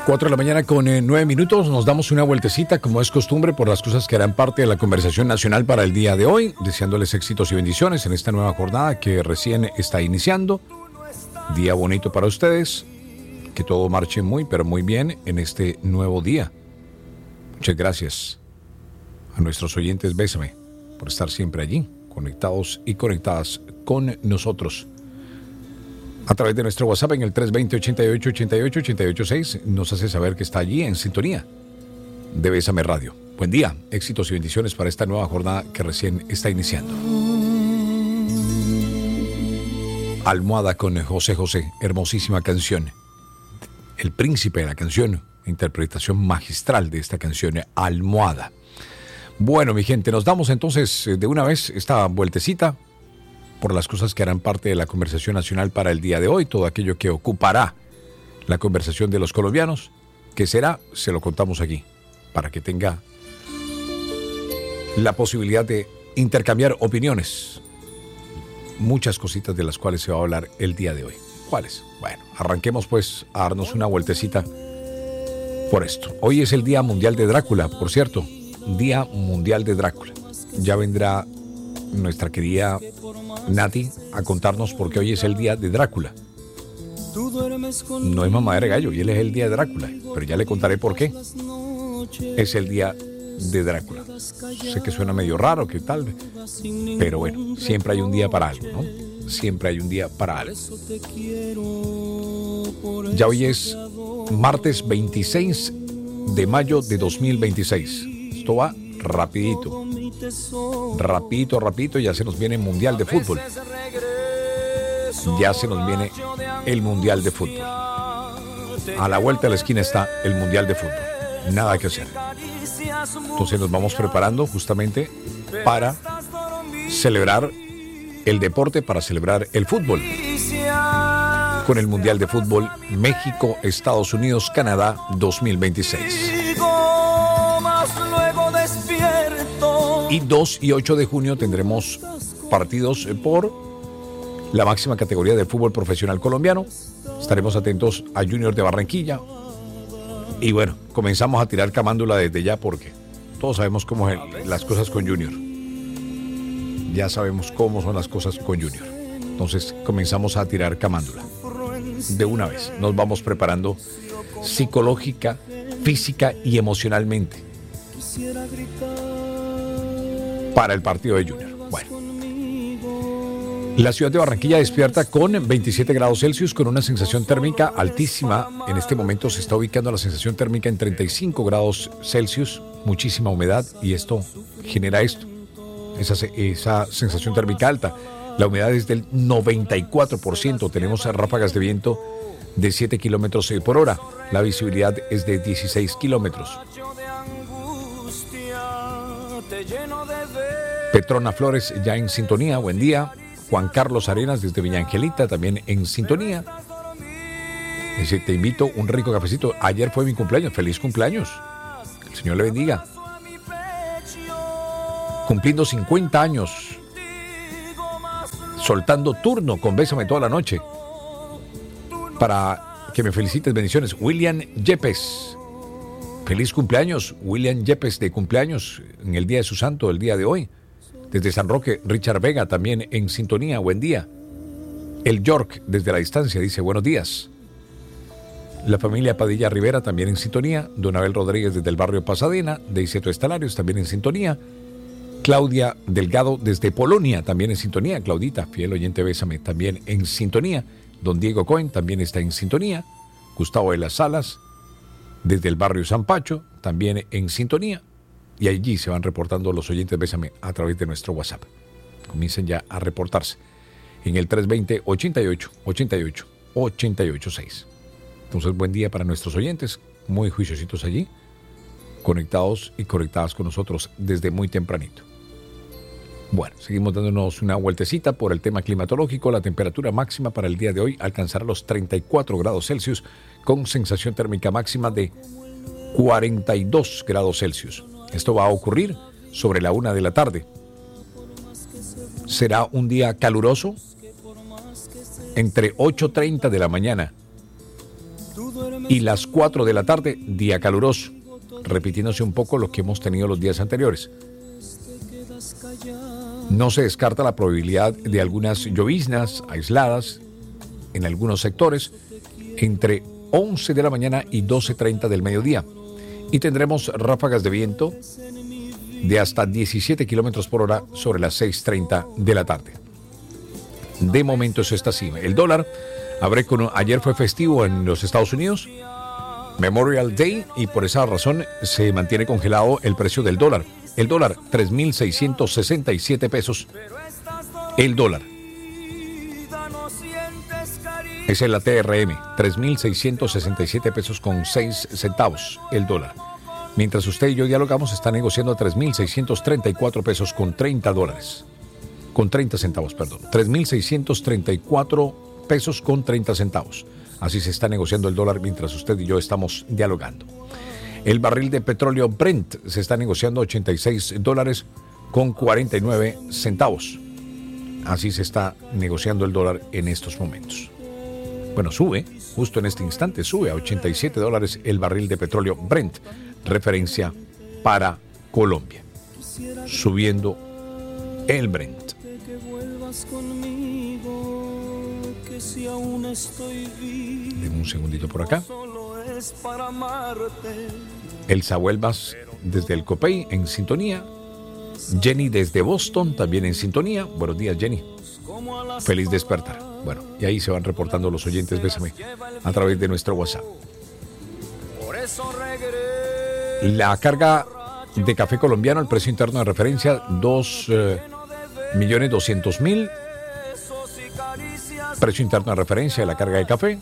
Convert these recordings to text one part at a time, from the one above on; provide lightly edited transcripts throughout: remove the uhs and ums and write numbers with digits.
4 de la mañana con 9 minutos, nos damos una vueltecita como es costumbre por las cosas que harán parte de la conversación nacional para el día de hoy, deseándoles éxitos y bendiciones en esta nueva jornada que recién está iniciando. Día bonito para ustedes, que todo marche muy pero muy bien en este nuevo día. Muchas gracias a nuestros oyentes Bésame por estar siempre allí, conectados y conectadas con nosotros. A través de nuestro WhatsApp en el 320-88-88-886 nos hace saber que está allí en sintonía de Bésame Radio. Buen día, éxitos y bendiciones para esta nueva jornada que recién está iniciando. Almohada con José José, hermosísima canción. El príncipe de la canción, interpretación magistral de esta canción, Almohada. Bueno, mi gente, nos damos entonces de una vez esta vueltecita por las cosas que harán parte de la conversación nacional para el día de hoy, todo aquello que ocupará la conversación de los colombianos. ¿Qué será? Se lo contamos aquí, para que tenga la posibilidad de intercambiar opiniones. Muchas cositas de las cuales se va a hablar el día de hoy. ¿Cuáles? Bueno, arranquemos pues a darnos una vueltecita por esto. Hoy es el Día Mundial de Drácula, por cierto, Día Mundial de Drácula. Ya vendrá nuestra querida Nati a contarnos por qué hoy es el día de Drácula. No es mamadera de gallo, y él es el día de Drácula, pero ya le contaré por qué es el día de Drácula. Sé que suena medio raro, que tal, pero bueno, siempre hay un día para algo, ¿no? Siempre hay un día para algo. Ya hoy es martes 26 de mayo de 2026. Esto va rapidito. Rapidito, ya se nos viene el Mundial de Fútbol. Ya se nos viene el Mundial de Fútbol. A la vuelta de la esquina está el Mundial de Fútbol. Nada que hacer. Entonces nos vamos preparando justamente para celebrar el deporte, para celebrar el fútbol. Con el Mundial de Fútbol México, Estados Unidos, Canadá 2026. Y 2 y 8 de junio tendremos partidos por la máxima categoría del fútbol profesional colombiano. Estaremos atentos a Junior de Barranquilla. Y bueno, comenzamos a tirar camándula desde ya porque todos sabemos cómo son las cosas con Junior. Ya sabemos cómo son las cosas con Junior. Entonces comenzamos a tirar camándula. De una vez nos vamos preparando psicológica, física y emocionalmente para el partido de Junior. Bueno, la ciudad de Barranquilla despierta con 27 grados Celsius, con una sensación térmica altísima. En este momento se está ubicando la sensación térmica en 35 grados Celsius, muchísima humedad, y esto genera esa sensación térmica alta. La humedad es del 94%, tenemos ráfagas de viento de 7 kilómetros por hora, la visibilidad es de 16 kilómetros. Petrona Flores ya en sintonía, buen día. Juan Carlos Arenas desde Villa Angelita también en sintonía. Dice, te invito un rico cafecito. Ayer fue mi cumpleaños, feliz cumpleaños. El Señor le bendiga. Cumpliendo 50 años. Soltando turno con Bésame toda la noche. Para que me felicites, bendiciones. William Yepes. Feliz cumpleaños, William Yepes, de cumpleaños en el día de su santo, el día de hoy. Desde San Roque, Richard Vega también en sintonía, buen día. El York desde la distancia dice buenos días. La familia Padilla Rivera también en sintonía. Don Abel Rodríguez desde el barrio Pasadena, de Iseto Estalarios también en sintonía. Claudia Delgado desde Polonia también en sintonía. Claudita, fiel oyente Bésame, también en sintonía. Don Diego Cohen también está en sintonía. Gustavo de las Salas desde el barrio San Pacho, también en sintonía. Y allí se van reportando los oyentes Bésame a través de nuestro WhatsApp. Comiencen ya a reportarse en el 320-88-88-886. Entonces, buen día para nuestros oyentes, muy juiciositos allí, conectados y conectadas con nosotros desde muy tempranito. Bueno, seguimos dándonos una vueltecita por el tema climatológico. La temperatura máxima para el día de hoy alcanzará los 34 grados Celsius con sensación térmica máxima de 42 grados Celsius. Esto va a ocurrir sobre la 1 de la tarde. Será un día caluroso entre 8:30 de la mañana y las 4 de la tarde, día caluroso, repitiéndose un poco lo que hemos tenido los días anteriores. No se descarta la probabilidad de algunas lloviznas aisladas en algunos sectores entre 11 de la mañana y 12:30 del mediodía. Y tendremos ráfagas de viento de hasta 17 kilómetros por hora sobre las 6:30 de la tarde. De momento eso está así. El dólar, ayer fue festivo en los Estados Unidos, Memorial Day, y por esa razón se mantiene congelado el precio del dólar. El dólar, 3.667 pesos. El dólar. Es el ATRM, 3.667 pesos con 6 centavos el dólar. Mientras usted y yo dialogamos, está negociando a 3.634 pesos con 30 dólares. Con 30 centavos, perdón. 3.634 pesos con 30 centavos. Así se está negociando el dólar mientras usted y yo estamos dialogando. El barril de petróleo Brent se está negociando a $86 con 49 centavos. Así se está negociando el dólar en estos momentos. Bueno, sube, justo en este instante, sube a $87 el barril de petróleo Brent, referencia para Colombia. Subiendo el Brent. Deme un segundito por acá. Elsa Huelvas desde el Copey en sintonía. Jenny desde Boston también en sintonía. Buenos días, Jenny. Feliz despertar. Bueno, y ahí se van reportando los oyentes, bésame, a través de nuestro WhatsApp. La carga de café colombiano, el precio interno de referencia, 2.200.000. Precio interno de referencia de la carga de café.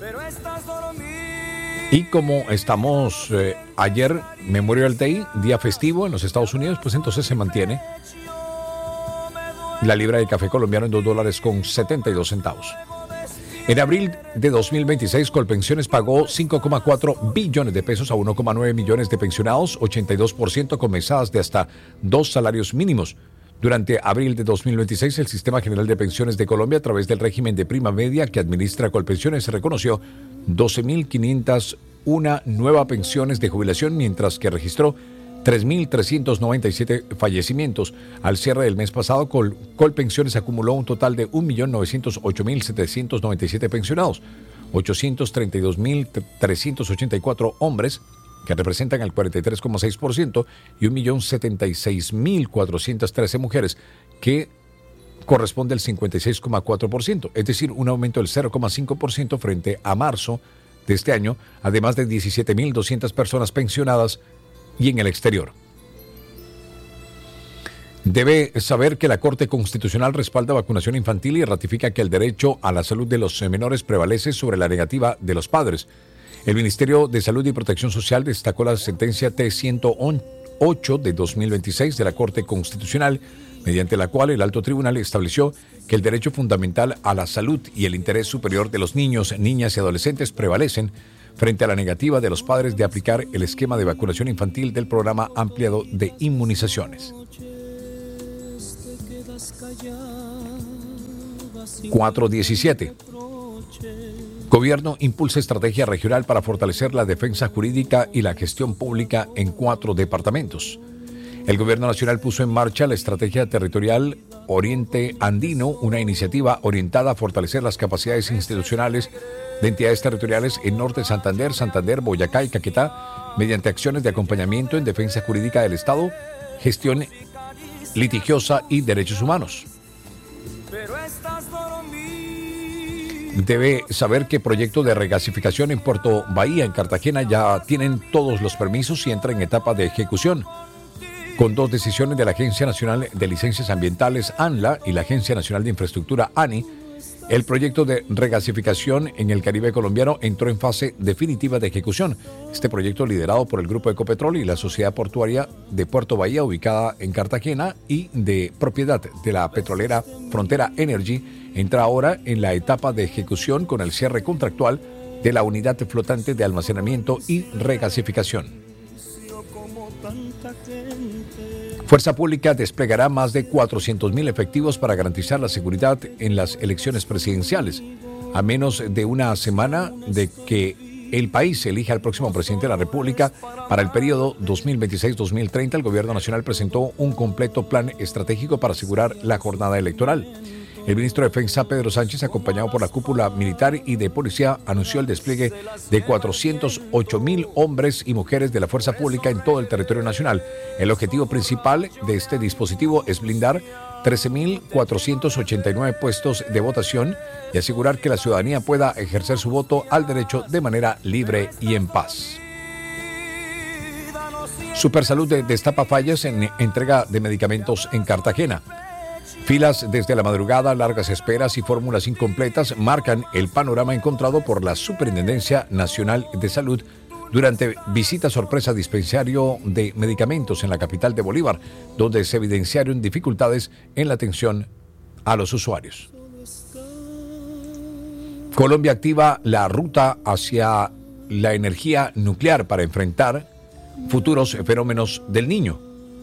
Y como estamos ayer, Memorial Day, día festivo en los Estados Unidos, pues entonces se mantiene la libra de café colombiano en $2 con 72 centavos. En abril de 2026, Colpensiones pagó 5,4 billones de pesos a 1,9 millones de pensionados, 82% con mesadas de hasta 2 salarios mínimos. Durante abril de 2026, el Sistema General de Pensiones de Colombia, a través del régimen de prima media que administra Colpensiones, reconoció 12.501 nuevas pensiones de jubilación, mientras que registró 3.397 fallecimientos. Al cierre del mes pasado, Colpensiones acumuló un total de 1.908.797 pensionados, 832.384 hombres, que representan el 43,6%, y 1.076.413 mujeres, que corresponde al 56,4%, es decir, un aumento del 0,5% frente a marzo de este año, además de 17.200 personas pensionadas y en el exterior. Debe saber que la Corte Constitucional respalda vacunación infantil y ratifica que el derecho a la salud de los menores prevalece sobre la negativa de los padres. El Ministerio de Salud y Protección Social destacó la sentencia T-108 de 2026 de la Corte Constitucional, mediante la cual el Alto Tribunal estableció que el derecho fundamental a la salud y el interés superior de los niños, niñas y adolescentes prevalecen frente a la negativa de los padres de aplicar el esquema de vacunación infantil del programa ampliado de inmunizaciones. 417. Gobierno impulsa estrategia regional para fortalecer la defensa jurídica y la gestión pública en 4 departamentos. El Gobierno Nacional puso en marcha la Estrategia Territorial Oriente Andino, una iniciativa orientada a fortalecer las capacidades institucionales de entidades territoriales en Norte Santander, Santander, Boyacá y Caquetá, mediante acciones de acompañamiento en defensa jurídica del Estado, gestión litigiosa y derechos humanos. Debe saber que proyecto de regasificación en Puerto Bahía, en Cartagena, ya tienen todos los permisos y entra en etapa de ejecución. Con 2 decisiones de la Agencia Nacional de Licencias Ambientales, ANLA, y la Agencia Nacional de Infraestructura, ANI, el proyecto de regasificación en el Caribe colombiano entró en fase definitiva de ejecución. Este proyecto, liderado por el Grupo Ecopetrol y la Sociedad Portuaria de Puerto Bahía, ubicada en Cartagena y de propiedad de la petrolera Frontera Energy, entra ahora en la etapa de ejecución con el cierre contractual de la unidad flotante de almacenamiento y regasificación. Fuerza Pública desplegará más de 400.000 efectivos para garantizar la seguridad en las elecciones presidenciales. A menos de una semana de que el país elige al próximo presidente de la República para el periodo 2026-2030, el Gobierno Nacional presentó un completo plan estratégico para asegurar la jornada electoral. El ministro de Defensa, Pedro Sánchez, acompañado por la cúpula militar y de policía, anunció el despliegue de 408.000 hombres y mujeres de la fuerza pública en todo el territorio nacional. El objetivo principal de este dispositivo es blindar 13.489 puestos de votación y asegurar que la ciudadanía pueda ejercer su voto al derecho de manera libre y en paz. Supersalud destapa fallas en entrega de medicamentos en Cartagena. Filas desde la madrugada, largas esperas y fórmulas incompletas marcan el panorama encontrado por la Superintendencia Nacional de Salud durante visita sorpresa a dispensario de medicamentos en la capital de Bolívar, donde se evidenciaron dificultades en la atención a los usuarios. Colombia activa la ruta hacia la energía nuclear para enfrentar futuros fenómenos del Niño.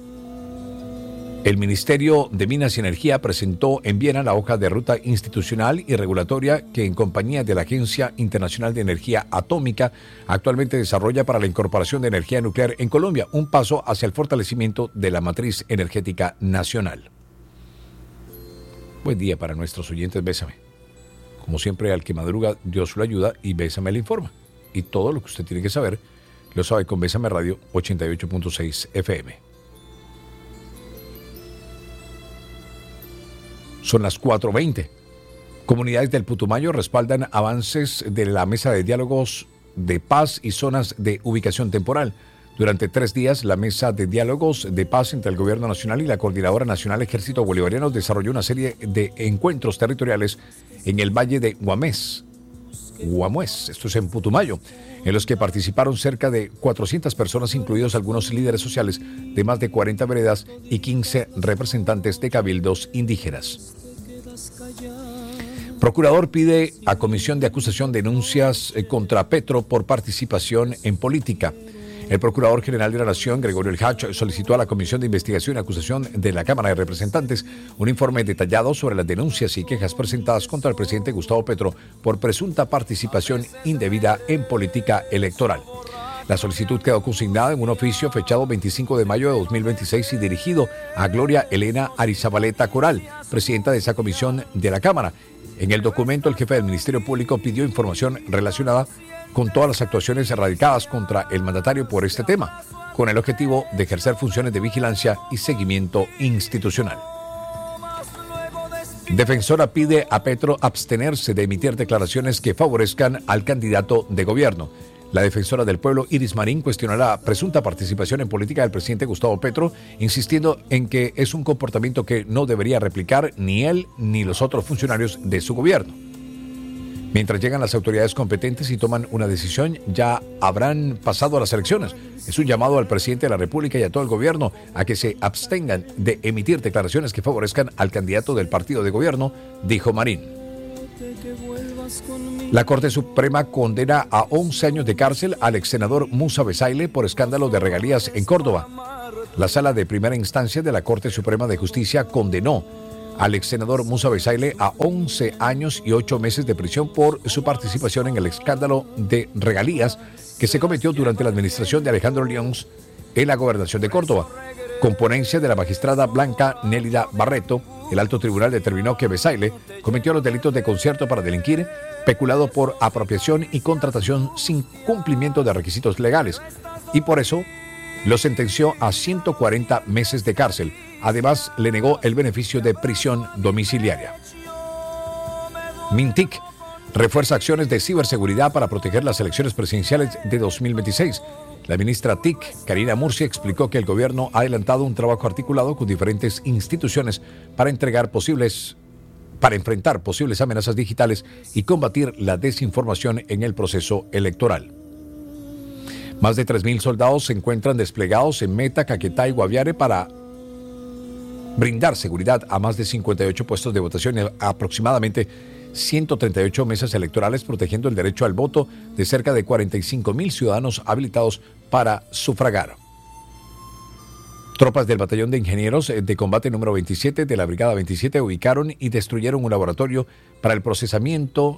El Ministerio de Minas y Energía presentó en Viena la hoja de ruta institucional y regulatoria que, en compañía de la Agencia Internacional de Energía Atómica, actualmente desarrolla para la incorporación de energía nuclear en Colombia, un paso hacia el fortalecimiento de la matriz energética nacional. Buen día para nuestros oyentes, Bésame. Como siempre, al que madruga, Dios lo ayuda y Bésame le informa. Y todo lo que usted tiene que saber, lo sabe con Bésame Radio 88.6 FM. Son las 4:20. Comunidades del Putumayo respaldan avances de la mesa de diálogos de paz y zonas de ubicación temporal. Durante 3 días, la mesa de diálogos de paz entre el Gobierno Nacional y la Coordinadora Nacional Ejército Bolivariano desarrolló una serie de encuentros territoriales en el Valle de Guamués, esto es en Putumayo, en los que participaron cerca de 400 personas, incluidos algunos líderes sociales de más de 40 veredas y 15 representantes de cabildos indígenas. Procurador pide a Comisión de Acusación denuncias contra Petro por participación en política. El Procurador General de la Nación, Gregorio El Hach, solicitó a la Comisión de Investigación y Acusación de la Cámara de Representantes un informe detallado sobre las denuncias y quejas presentadas contra el presidente Gustavo Petro por presunta participación indebida en política electoral. La solicitud quedó consignada en un oficio fechado 25 de mayo de 2026 y dirigido a Gloria Elena Arizabaleta Coral, presidenta de esa comisión de la Cámara. En el documento, el jefe del Ministerio Público pidió información relacionada con todas las actuaciones erradicadas contra el mandatario por este tema, con el objetivo de ejercer funciones de vigilancia y seguimiento institucional. Defensora pide a Petro abstenerse de emitir declaraciones que favorezcan al candidato de gobierno. La defensora del pueblo, Iris Marín, cuestionó la presunta participación en política del presidente Gustavo Petro, insistiendo en que es un comportamiento que no debería replicar ni él ni los otros funcionarios de su gobierno. Mientras llegan las autoridades competentes y toman una decisión, ya habrán pasado a las elecciones. Es un llamado al presidente de la República y a todo el gobierno a que se abstengan de emitir declaraciones que favorezcan al candidato del partido de gobierno, dijo Marín. La Corte Suprema condena a 11 años de cárcel al exsenador Musa Besaile por escándalo de regalías en Córdoba. La Sala de Primera Instancia de la Corte Suprema de Justicia condenó al exsenador Musa Besaile a 11 años y 8 meses de prisión por su participación en el escándalo de regalías que se cometió durante la administración de Alejandro Lyons en la gobernación de Córdoba. Con ponencia de la magistrada Blanca Nélida Barreto, el alto tribunal determinó que Besaile cometió los delitos de concierto para delinquir, peculado por apropiación y contratación sin cumplimiento de requisitos legales, y por eso lo sentenció a 140 meses de cárcel. Además, le negó el beneficio de prisión domiciliaria. Mintic refuerza acciones de ciberseguridad para proteger las elecciones presidenciales de 2026. La ministra TIC, Karina Murcia, explicó que el gobierno ha adelantado un trabajo articulado con diferentes instituciones para enfrentar posibles amenazas digitales y combatir la desinformación en el proceso electoral. Más de 3.000 soldados se encuentran desplegados en Meta, Caquetá y Guaviare para brindar seguridad a más de 58 puestos de votación y aproximadamente 138 mesas electorales, protegiendo el derecho al voto de cerca de 45.000 ciudadanos habilitados para sufragar. Tropas del Batallón de Ingenieros de Combate número 27 de la Brigada 27 ubicaron y destruyeron un laboratorio para el procesamiento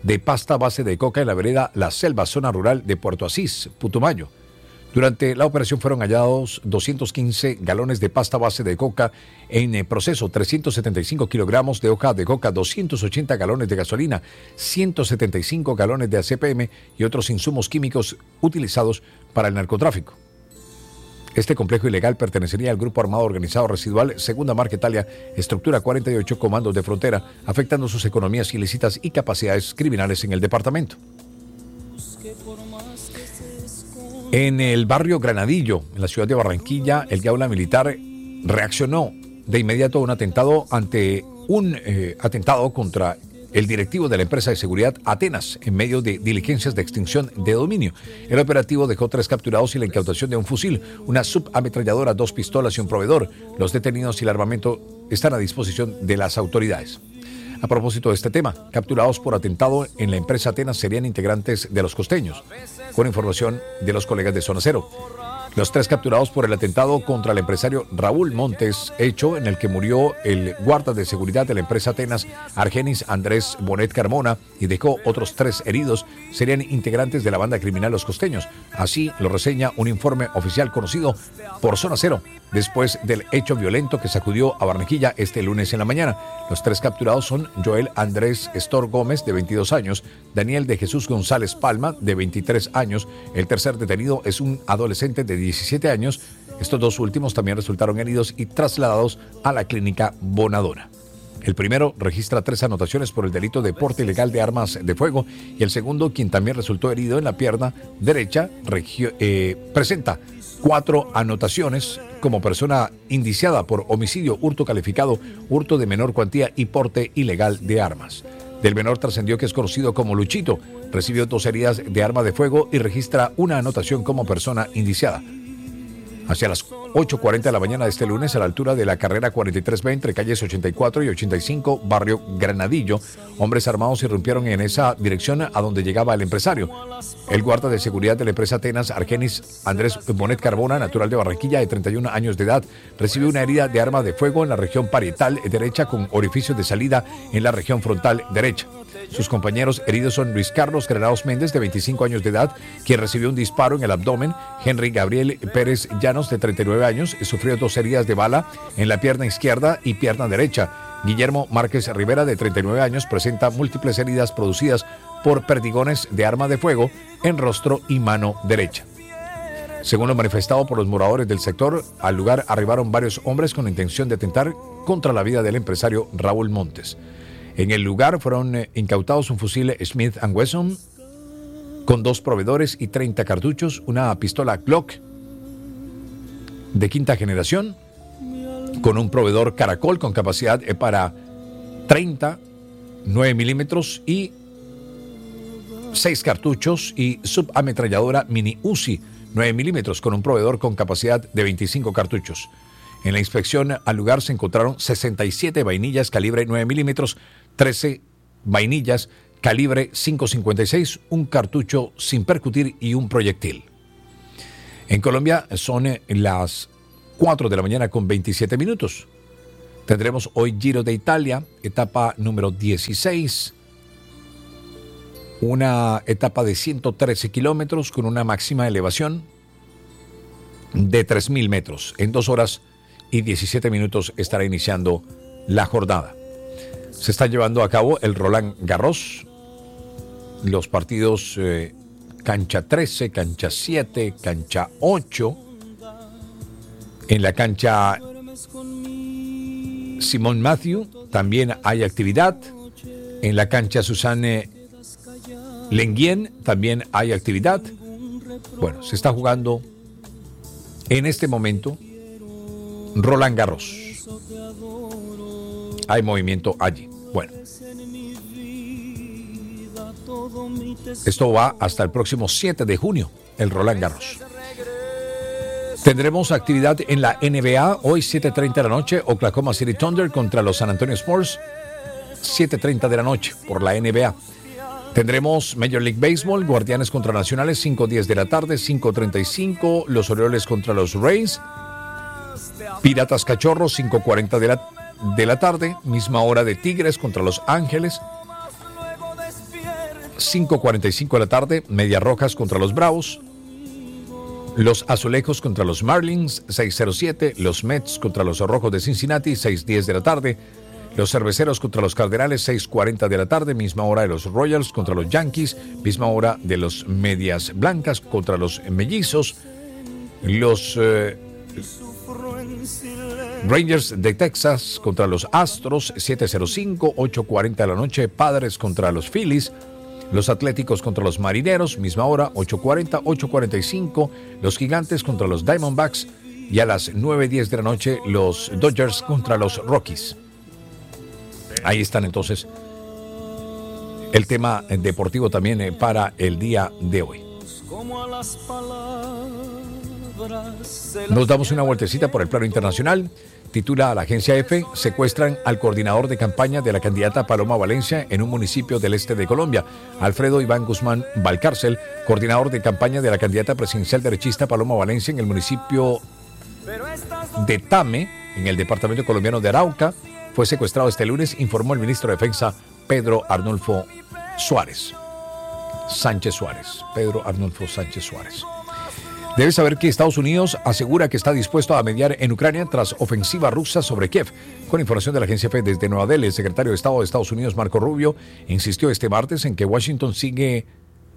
de pasta a base de coca en la vereda La Selva, zona rural de Puerto Asís, Putumayo. Durante la operación fueron hallados 215 galones de pasta a base de coca en proceso, 375 kilogramos de hoja de coca, 280 galones de gasolina, 175 galones de ACPM y otros insumos químicos utilizados para el narcotráfico. Este complejo ilegal pertenecería al Grupo Armado Organizado Residual Segunda Marca Italia, estructura 48, comandos de frontera, afectando sus economías ilícitas y capacidades criminales en el departamento. En el barrio Granadillo, en la ciudad de Barranquilla, el Gaula Militar reaccionó de inmediato a un atentado contra el directivo de la empresa de seguridad Atenas, en medio de diligencias de extinción de dominio. El operativo dejó 3 capturados y la incautación de un fusil, una subametralladora, 2 pistolas y un proveedor. Los detenidos y el armamento están a disposición de las autoridades. A propósito de este tema, capturados por atentado en la empresa Atenas serían integrantes de Los Costeños, con información de los colegas de Zona Cero. Los 3 capturados por el atentado contra el empresario Raúl Montes, hecho en el que murió el guarda de seguridad de la empresa Atenas, Argenis Andrés Bonet Carmona, y dejó otros 3 heridos, serían integrantes de la banda criminal Los Costeños. Así lo reseña un informe oficial conocido por Zona Cero, después del hecho violento que sacudió a Barranquilla este lunes en la mañana. Los 3 capturados son Joel Andrés Estor Gómez, de 22 años, Daniel de Jesús González Palma, de 23 años. El tercer detenido es un adolescente de 17 años. Estos 2 últimos también resultaron heridos y trasladados a la clínica Bonadona. El primero registra 3 anotaciones por el delito de porte ilegal de armas de fuego y el segundo, quien también resultó herido en la pierna derecha, presenta 4 anotaciones como persona indiciada por homicidio, hurto calificado, hurto de menor cuantía y porte ilegal de armas. Del menor trascendió que es conocido como Luchito, recibió 2 heridas de arma de fuego y registra una anotación como persona indiciada. Hacia las 8:40 de la mañana de este lunes, a la altura de la carrera 43B entre calles 84 y 85, barrio Granadillo, hombres armados irrumpieron en esa dirección a donde llegaba el empresario. El guarda de seguridad de la empresa Atenas, Argenis Andrés Bonet Carbona, natural de Barranquilla, de 31 años de edad, recibió una herida de arma de fuego en la región parietal derecha con orificios de salida en la región frontal derecha. Sus compañeros heridos son Luis Carlos Granados Méndez, de 25 años de edad, quien recibió un disparo en el abdomen, Henry Gabriel Pérez Llanos, de 39 años, sufrió 2 heridas de bala en la pierna izquierda y pierna derecha. Guillermo Márquez Rivera, de 39 años, presenta múltiples heridas producidas por perdigones de arma de fuego en rostro y mano derecha. Según lo manifestado por los moradores del sector, al lugar arribaron varios hombres con la intención de atentar contra la vida del empresario Raúl Montes. En el lugar fueron incautados un fusil Smith & Wesson con 2 proveedores y 30 cartuchos, una pistola Glock de 5ª generación con un proveedor Caracol con capacidad para 30, 9 milímetros y 6 cartuchos, y subametralladora Mini Uzi 9 milímetros con un proveedor con capacidad de 25 cartuchos. En la inspección al lugar se encontraron 67 vainillas calibre 9 milímetros, 13 vainillas calibre 5.56, un cartucho sin percutir y un proyectil. En Colombia son las 4 de la mañana con 27 minutos. Tendremos hoy Giro de Italia, etapa número 16. Una etapa de 113 kilómetros con una máxima elevación de 3.000 metros. En 2 horas y 17 minutos estará iniciando la jornada. Se está llevando a cabo el Roland Garros. Los partidos cancha 13, cancha 7, cancha 8. En la cancha Simone Matthew también hay actividad. En la cancha Suzanne Lengyen también hay actividad. Bueno, se está jugando en este momento Roland Garros. Hay movimiento allí. Bueno, esto va hasta el próximo 7 de junio, el Roland Garros. Tendremos actividad en la NBA hoy 7:30 de la noche, Oklahoma City Thunder contra los San Antonio Spurs, 7:30 de la noche por la NBA. Tendremos Major League Baseball, Guardianes contra Nacionales, 5:10 de la tarde, 5:35, los Orioles contra los Rays, Piratas Cachorros, 5:40 de la tarde, misma hora de Tigres contra Los Ángeles, 5:45 de la tarde, Medias Rojas contra los Bravos. Los Azulejos contra los Marlins, 6:07. Los Mets contra los Rojos de Cincinnati, 6:10 de la tarde. Los Cerveceros contra los Cardenales, 6:40 de la tarde. Misma hora de los Royals contra los Yankees. Misma hora de los Medias Blancas contra los Mellizos. Los Rangers de Texas contra los Astros, 7:05. 8:40 de la noche, Padres contra los Phillies. Los Atléticos contra los Marineros, misma hora, 8:40, 8:45. Los Gigantes contra los Diamondbacks. Y a las 9:10 de la noche, los Dodgers contra los Rockies. Ahí están entonces el tema deportivo también para el día de hoy. Nos damos una vueltecita por el plano internacional. Titula a la agencia EFE: secuestran al coordinador de campaña de la candidata Paloma Valencia en un municipio del este de Colombia. Alfredo Iván Guzmán Valcárcel, coordinador de campaña de la candidata presidencial derechista Paloma Valencia en el municipio de Tame, en el departamento colombiano de Arauca, fue secuestrado este lunes, informó el ministro de Defensa Pedro Arnulfo Sánchez Suárez. Pedro Arnulfo Sánchez Suárez. Debes saber que Estados Unidos asegura que está dispuesto a mediar en Ucrania tras ofensiva rusa sobre Kiev. Con información de la agencia EFE desde Nueva Delhi, el secretario de Estado de Estados Unidos, Marco Rubio, insistió este martes en que Washington sigue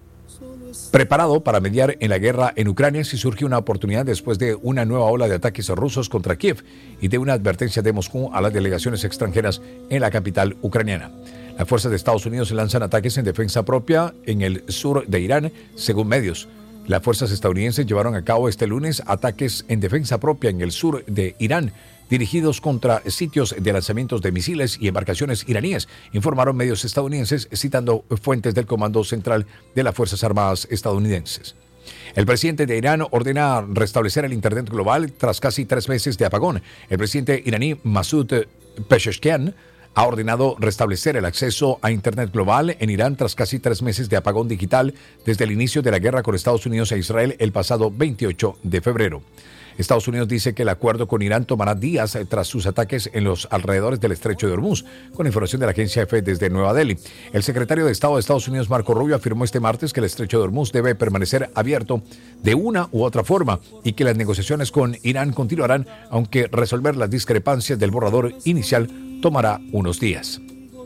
preparado para mediar en la guerra en Ucrania si surge una oportunidad después de una nueva ola de ataques rusos contra Kiev y de una advertencia de Moscú a las delegaciones extranjeras en la capital ucraniana. Las fuerzas de Estados Unidos lanzan ataques en defensa propia en el sur de Irán, según medios. Las fuerzas estadounidenses llevaron a cabo este lunes ataques en defensa propia en el sur de Irán, dirigidos contra sitios de lanzamientos de misiles y embarcaciones iraníes, informaron medios estadounidenses citando fuentes del Comando Central de las Fuerzas Armadas estadounidenses. El presidente de Irán ordena restablecer el Internet global tras casi 3 meses de apagón. El presidente iraní Masoud Pezeshkian ha ordenado restablecer el acceso a Internet global en Irán tras casi 3 meses de apagón digital desde el inicio de la guerra con Estados Unidos e Israel el pasado 28 de febrero. Estados Unidos dice que el acuerdo con Irán tomará días tras sus ataques en los alrededores del estrecho de Hormuz, con información de la agencia EFE desde Nueva Delhi. El secretario de Estado de Estados Unidos, Marco Rubio, afirmó este martes que el estrecho de Hormuz debe permanecer abierto de una u otra forma y que las negociaciones con Irán continuarán, aunque resolver las discrepancias del borrador inicial tomará unos días.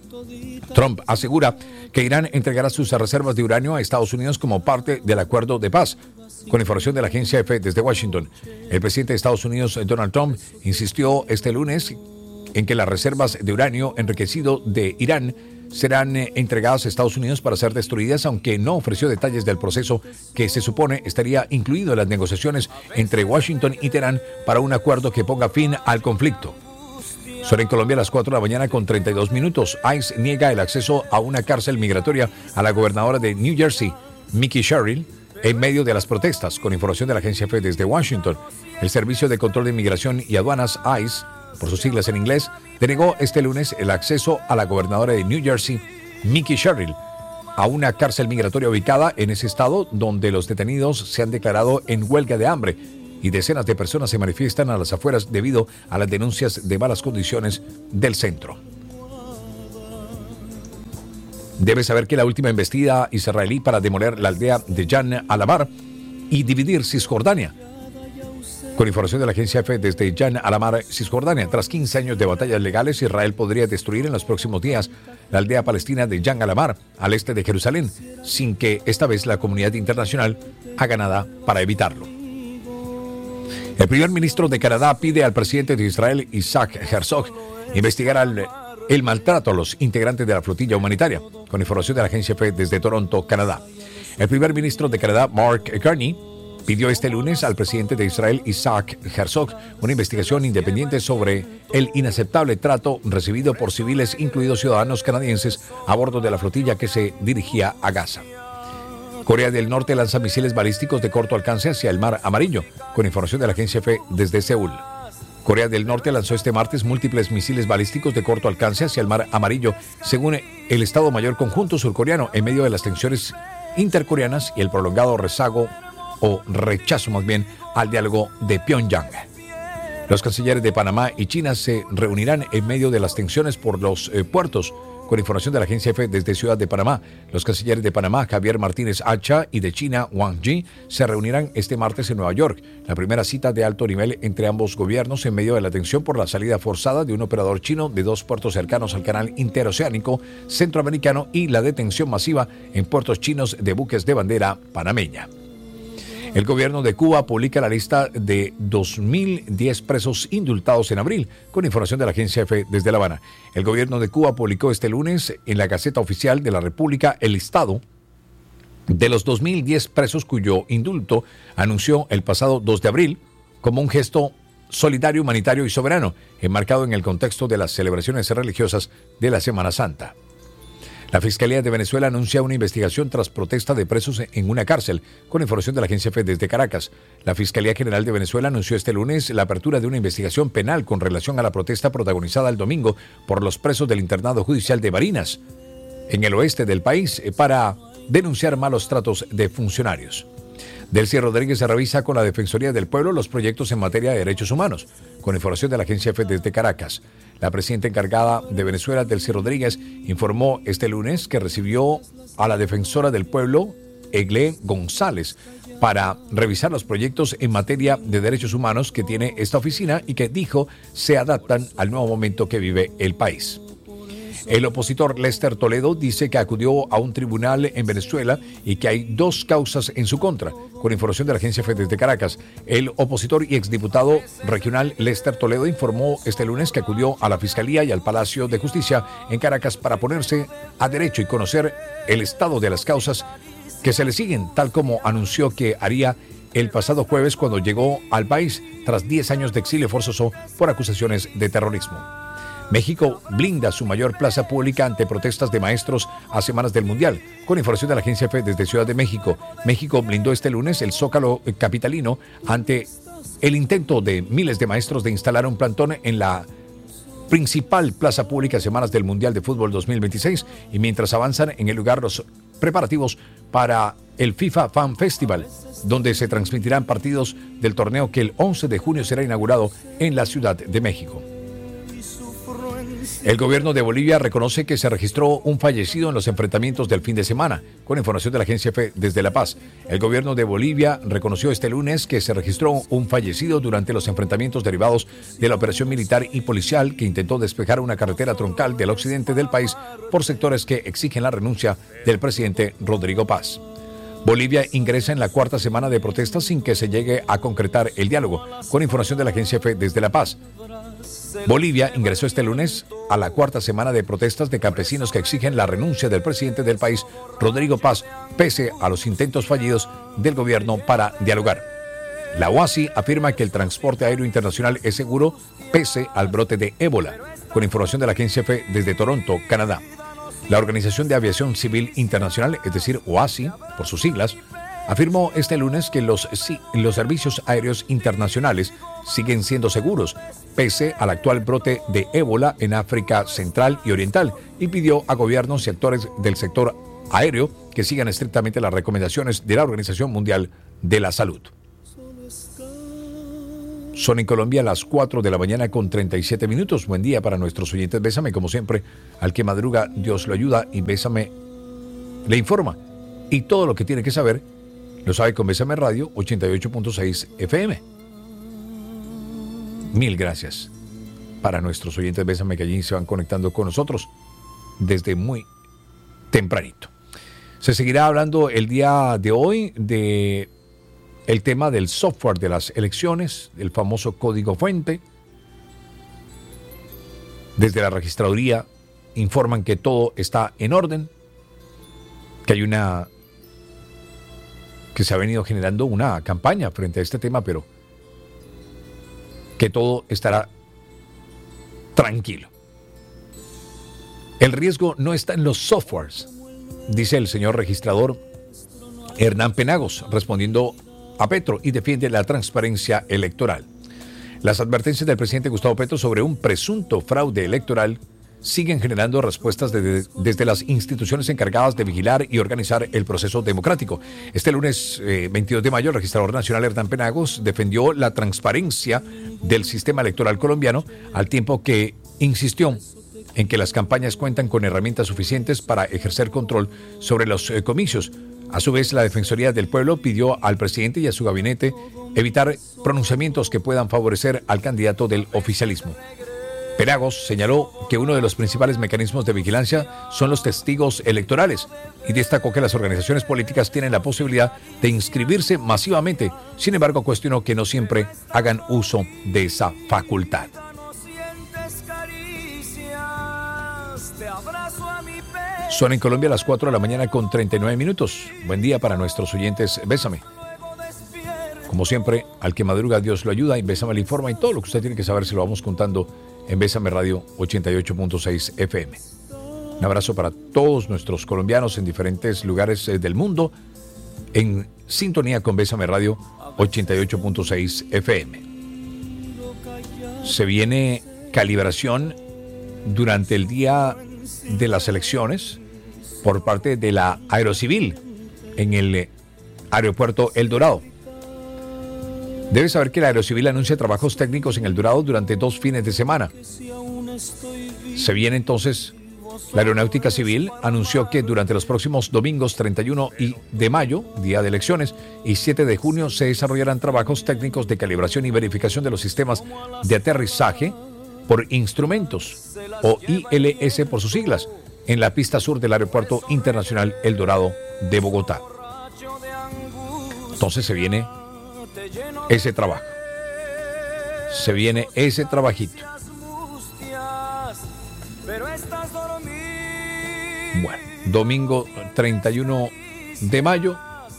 Trump asegura que Irán entregará sus reservas de uranio a Estados Unidos como parte del acuerdo de paz. Con información de la agencia EFE desde Washington, el presidente de Estados Unidos, Donald Trump, insistió este lunes en que las reservas de uranio enriquecido de Irán serán entregadas a Estados Unidos para ser destruidas, aunque no ofreció detalles del proceso que se supone estaría incluido en las negociaciones entre Washington y Teherán para un acuerdo que ponga fin al conflicto. Son en Colombia a las 4 de la mañana con 32 minutos. ICE niega el acceso a una cárcel migratoria a la gobernadora de New Jersey, Mickey Sherrill, en medio de las protestas. Con información de la agencia EFE desde Washington, el Servicio de Control de Inmigración y Aduanas, ICE, por sus siglas en inglés, denegó este lunes el acceso a la gobernadora de New Jersey, Mickey Sherrill, a una cárcel migratoria ubicada en ese estado donde los detenidos se han declarado en huelga de hambre y decenas de personas se manifiestan a las afueras debido a las denuncias de malas condiciones del centro. Debe saber que la última embestida israelí para demoler la aldea de Jan Alamar y dividir Cisjordania. Con información de la agencia EFE desde Jan Alamar, Cisjordania, tras 15 años de batallas legales, Israel podría destruir en los próximos días la aldea palestina de Jan Alamar, al este de Jerusalén, sin que esta vez la comunidad internacional haga nada para evitarlo. El primer ministro de Canadá pide al presidente de Israel, Isaac Herzog, investigar el maltrato a los integrantes de la flotilla humanitaria. Con información de la agencia EFE desde Toronto, Canadá. El primer ministro de Canadá, Mark Carney, pidió este lunes al presidente de Israel, Isaac Herzog, una investigación independiente sobre el inaceptable trato recibido por civiles, incluidos ciudadanos canadienses, a bordo de la flotilla que se dirigía a Gaza. Corea del Norte lanza misiles balísticos de corto alcance hacia el Mar Amarillo, con información de la agencia EFE desde Seúl. Corea del Norte lanzó este martes múltiples misiles balísticos de corto alcance hacia el Mar Amarillo, según el Estado Mayor Conjunto surcoreano, en medio de las tensiones intercoreanas y el prolongado rechazo más bien, al diálogo de Pyongyang. Los cancilleres de Panamá y China se reunirán en medio de las tensiones por los puertos, Con información de la agencia EFE desde Ciudad de Panamá, los cancilleres de Panamá, Javier Martínez Acha, y de China, Wang Yi, se reunirán este martes en Nueva York, la primera cita de alto nivel entre ambos gobiernos en medio de la tensión por la salida forzada de un operador chino de 2 puertos cercanos al canal interoceánico centroamericano y la detención masiva en puertos chinos de buques de bandera panameña. El gobierno de Cuba publica la lista de 2.010 presos indultados en abril, con información de la agencia EFE desde La Habana. El gobierno de Cuba publicó este lunes en la Gaceta Oficial de la República el listado de los 2.010 presos cuyo indulto anunció el pasado 2 de abril como un gesto solidario, humanitario y soberano, enmarcado en el contexto de las celebraciones religiosas de la Semana Santa. La Fiscalía de Venezuela anuncia una investigación tras protesta de presos en una cárcel, con información de la agencia EFE desde Caracas. La Fiscalía General de Venezuela anunció este lunes la apertura de una investigación penal con relación a la protesta protagonizada el domingo por los presos del internado judicial de Barinas, en el oeste del país, para denunciar malos tratos de funcionarios. Delcy Rodríguez se revisa con la Defensoría del Pueblo los proyectos en materia de derechos humanos, con información de la agencia EFE desde Caracas. La presidenta encargada de Venezuela, Delcy Rodríguez, informó este lunes que recibió a la Defensora del Pueblo, Egle González, para revisar los proyectos en materia de derechos humanos que tiene esta oficina y que dijo se adaptan al nuevo momento que vive el país. El opositor Lester Toledo dice que acudió a un tribunal en Venezuela y que hay 2 causas en su contra. Con información de la agencia EFE desde Caracas, el opositor y exdiputado regional Lester Toledo informó este lunes que acudió a la Fiscalía y al Palacio de Justicia en Caracas para ponerse a derecho y conocer el estado de las causas que se le siguen, tal como anunció que haría el pasado jueves cuando llegó al país tras 10 años de exilio forzoso por acusaciones de terrorismo. México blinda su mayor plaza pública ante protestas de maestros a semanas del Mundial. Con información de la agencia EFE desde Ciudad de México, México blindó este lunes el Zócalo capitalino ante el intento de miles de maestros de instalar un plantón en la principal plaza pública a semanas del Mundial de Fútbol 2026 y mientras avanzan en el lugar los preparativos para el FIFA Fan Festival, donde se transmitirán partidos del torneo que el 11 de junio será inaugurado en la Ciudad de México. El gobierno de Bolivia reconoce que se registró un fallecido en los enfrentamientos del fin de semana, con información de la agencia EFE desde La Paz. El gobierno de Bolivia reconoció este lunes que se registró un fallecido durante los enfrentamientos derivados de la operación militar y policial que intentó despejar una carretera troncal del occidente del país por sectores que exigen la renuncia del presidente Rodrigo Paz. Bolivia ingresa en la 4ª semana de protestas sin que se llegue a concretar el diálogo, con información de la agencia EFE desde La Paz. Bolivia ingresó este lunes a la 4ª semana de protestas de campesinos que exigen la renuncia del presidente del país, Rodrigo Paz, pese a los intentos fallidos del gobierno para dialogar. La OASI afirma que el transporte aéreo internacional es seguro pese al brote de ébola, con información de la agencia EFE desde Toronto, Canadá. La Organización de Aviación Civil Internacional, es decir, OASI, por sus siglas, afirmó este lunes que los servicios aéreos internacionales siguen siendo seguros, pese al actual brote de ébola en África Central y Oriental, y pidió a gobiernos y actores del sector aéreo que sigan estrictamente las recomendaciones de la Organización Mundial de la Salud. Son en Colombia las 4 de la mañana con 37 minutos. Buen día para nuestros oyentes. Bésame, como siempre, al que madruga, Dios lo ayuda, y Bésame le informa. Y todo lo que tiene que saber lo sabe con Bésame Radio 88.6 FM. Mil gracias para nuestros oyentes Bésame que allí se van conectando con nosotros desde muy tempranito. Se seguirá hablando el día de hoy de el tema del software de las elecciones, del famoso código fuente. Desde la registraduría informan que todo está en orden, que hay que se ha venido generando una campaña frente a este tema, pero que todo estará tranquilo. El riesgo no está en los softwares, dice el señor registrador Hernán Penagos, respondiendo a Petro, y defiende la transparencia electoral. Las advertencias del presidente Gustavo Petro sobre un presunto fraude electoral siguen generando respuestas desde las instituciones encargadas de vigilar y organizar el proceso democrático. Este lunes 22 de mayo, el registrador nacional Hernán Penagos defendió la transparencia del sistema electoral colombiano, al tiempo que insistió en que las campañas cuentan con herramientas suficientes para ejercer control sobre los comicios. A su vez, la Defensoría del Pueblo pidió al presidente y a su gabinete evitar pronunciamientos que puedan favorecer al candidato del oficialismo. Penagos señaló que uno de los principales mecanismos de vigilancia son los testigos electorales y destacó que las organizaciones políticas tienen la posibilidad de inscribirse masivamente. Sin embargo, cuestionó que no siempre hagan uso de esa facultad. Son en Colombia las 4 de la mañana con 39 minutos. Buen día para nuestros oyentes. Bésame. Como siempre, al que madruga Dios lo ayuda y Bésame le informa, y todo lo que usted tiene que saber se lo vamos contando en Bésame Radio 88.6 FM. Un abrazo para todos nuestros colombianos en diferentes lugares del mundo en sintonía con Bésame Radio 88.6 FM. Se viene calibración durante el día de las elecciones por parte de la Aerocivil en el aeropuerto El Dorado. Debes saber que la Aerocivil anuncia trabajos técnicos en El Dorado durante 2 fines de semana. Se viene entonces, la Aeronáutica Civil anunció que durante los próximos domingos 31 de mayo, día de elecciones, y 7 de junio se desarrollarán trabajos técnicos de calibración y verificación de los sistemas de aterrizaje por instrumentos, o ILS por sus siglas, en la pista sur del Aeropuerto Internacional El Dorado de Bogotá. Entonces se viene ese trabajo. Se viene ese trabajito. Bueno, domingo 31 de mayo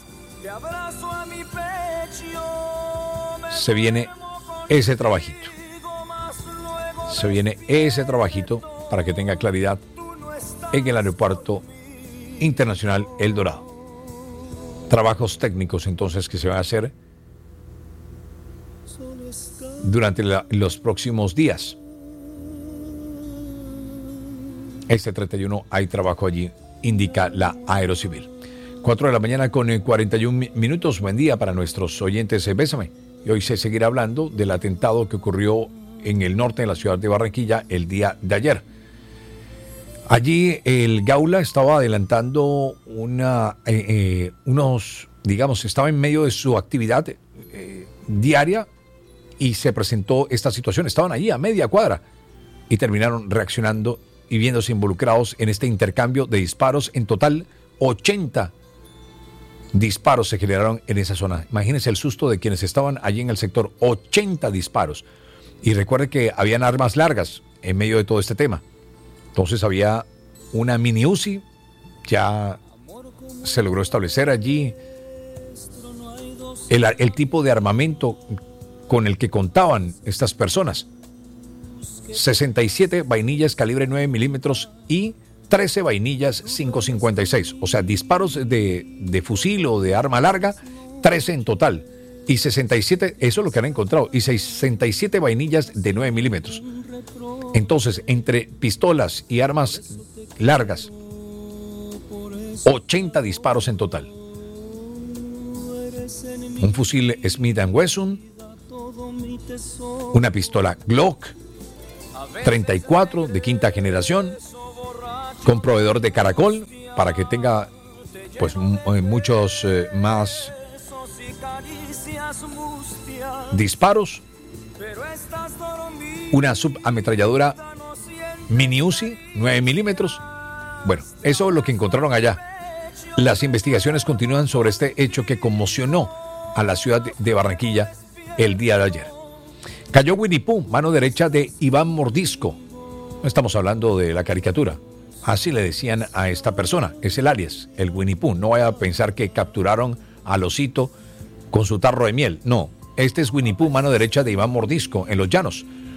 se viene ese trabajito. Se viene ese trabajito para que tenga claridad en el Aeropuerto Internacional El Dorado. Trabajos técnicos entonces que se van a hacer durante los próximos días. Este 31 hay trabajo allí, indica la Aerocivil. 4 de la mañana con 41 minutos. Buen día para nuestros oyentes. Bésame. Y hoy se seguirá hablando del atentado que ocurrió en el norte de la ciudad de Barranquilla el día de ayer. Allí el Gaula estaba adelantando estaba en medio de su actividad diaria y se presentó esta situación. Estaban allí a media cuadra y terminaron reaccionando y viéndose involucrados en este intercambio de disparos. En total, 80 disparos se generaron en esa zona. Imagínense el susto de quienes estaban allí en el sector. 80 disparos. Y recuerde que habían armas largas en medio de todo este tema. Entonces había una mini Uzi. Ya se logró establecer allí el tipo de armamento con el que contaban estas personas. 67 vainillas calibre 9 milímetros y 13 vainillas 5.56. O sea, disparos de fusil o de arma larga, 13 en total. Y 67, eso es lo que han encontrado, y 67 vainillas de 9 milímetros. Entonces, entre pistolas y armas largas, 80 disparos en total. Un fusil Smith & Wesson, una pistola Glock 34 de quinta generación, con proveedor de caracol para que tenga pues muchos más disparos, una subametralladora mini Uzi 9 milímetros. Bueno, eso es lo que encontraron allá. Las investigaciones continúan sobre este hecho que conmocionó a la ciudad de Barranquilla el día de ayer. Cayó Winnie Pooh, mano derecha de Iván Mordisco. No estamos hablando de la caricatura. Así le decían a esta persona. Es el alias, el Winnie Pooh. No vaya a pensar que capturaron al osito con su tarro de miel. No, este es Winnie Pooh, mano derecha de Iván Mordisco, en Los Llanos.